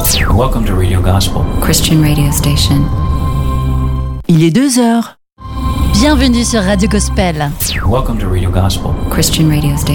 Welcome to Radio Gospel. Christian radio station. Il est 2 heures. Bienvenue sur Radio Gospel. Welcome to Radio Gospel. Christian radio station.